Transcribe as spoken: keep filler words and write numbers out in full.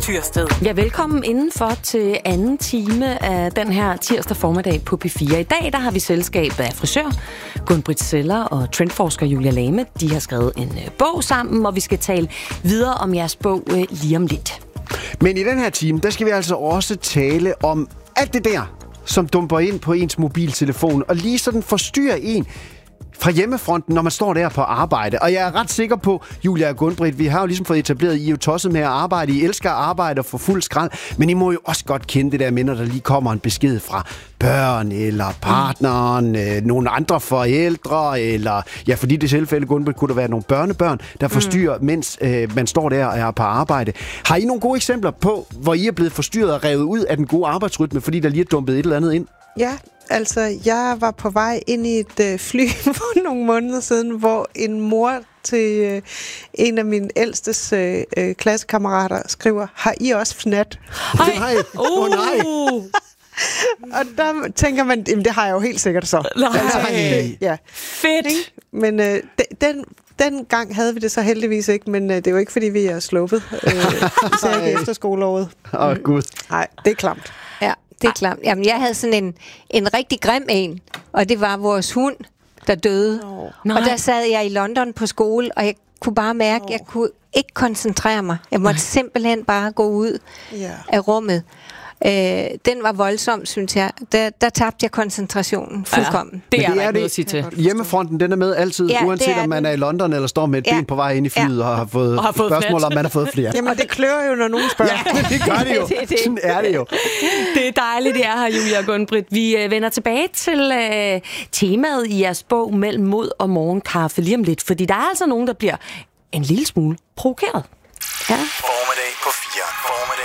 Tyrsted. Ja, velkommen indenfor til anden time af den her tirsdag formiddag på P fire. I dag der har vi selskab af frisør Gun-Britt Zeller og trendforsker Julia Lame. De har skrevet en øh, bog sammen, og vi skal tale videre om jeres bog øh, lige om lidt. Men i den her time, der skal vi altså også tale om alt det der, som dumper ind på ens mobiltelefon og lige sådan forstyrrer en fra hjemmefronten, når man står der på arbejde. Og jeg er ret sikker på, Julia og Gun-Britt, vi har jo ligesom fået etableret, I er jo tosset med at arbejde. I elsker at arbejde og få fuld skrald, men I må jo også godt kende det der med, når der lige kommer en besked fra børn, eller partneren, øh, nogle andre forældre, eller ja, fordi det tilfælde, Gun-Britt, kunne der være nogle børnebørn, der forstyrrer, mm. mens øh, man står der og er på arbejde. Har I nogle gode eksempler på, hvor I er blevet forstyrret og revet ud af den gode arbejdsrytme, fordi der lige er dumpet et eller andet ind? Ja, altså jeg var på vej ind i et øh, fly for nogle måneder siden, hvor en mor til øh, en af mine ældstes øh, øh, klassekammerater skriver, har I også fnat? Nej, nej. Oh, nej. Og der tænker man, jamen det har jeg jo helt sikkert så. Nej. Altså, det, ja. Fedt! Men øh, den, den gang havde vi det så heldigvis ikke, men øh, det er jo ikke, fordi vi er sluppet. Øh, især ikke efter skoleåret. Åh, oh, gud. Nej, det er klamt. Ja, det er klart. Jamen, jeg havde sådan en, en rigtig grim en, og det var vores hund, der døde. Nå. Og der sad jeg i London på skole, og jeg kunne bare mærke, at jeg kunne ikke koncentrere mig. Jeg måtte simpelthen bare gå ud Ja. af rummet. Øh, den var voldsom, synes jeg. Der, der tabte jeg koncentrationen fuldkommen. Det Men er det der er ikke noget det. at sige til. Hjemmefronten, den er med altid, Ja, uanset det er om man den. er i London eller står med et Ja. ben på vej ind i flyet Ja. og har fået, Og har fået spørgsmål flat. om, man har fået flere. Jamen, det klør jo, når nogen spørger. Ja, det gør det jo. Det er det. Sådan er det jo. Det er dejligt, det er her, Julia og Gun-Britt. Vi øh, vender tilbage til øh, temaet i jeres bog Mellem mod og morgenkaffe lige om lidt, fordi der er altså nogen, der bliver en lille smule provokeret. Ja. Formiddag på fire. Formiddag